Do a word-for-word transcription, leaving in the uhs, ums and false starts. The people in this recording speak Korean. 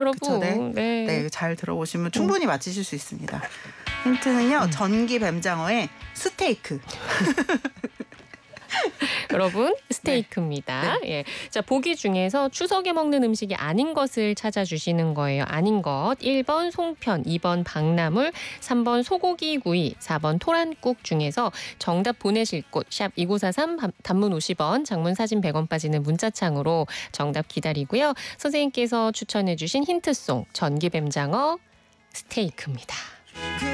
그쵸, 네. 여러분. 네. 네, 잘 들어보시면 충분히 맞히실 수 있습니다. 힌트는요, 전기 뱀장어의 스테이크. 여러분, 네. 스테이크입니다. 네. 예. 자, 보기 중에서 추석에 먹는 음식이 아닌 것을 찾아주시는 거예요. 아닌 것. 일 번 송편, 이 번 박나물, 삼 번 소고기 구이, 사 번 토란국 중에서 정답 보내실 곳 샵 이구사삼, 단문 오십 원, 장문 사진 백 원 빠지는 문자창으로 정답 기다리고요. 선생님께서 추천해 주신 힌트송 전기뱀장어 스테이크입니다.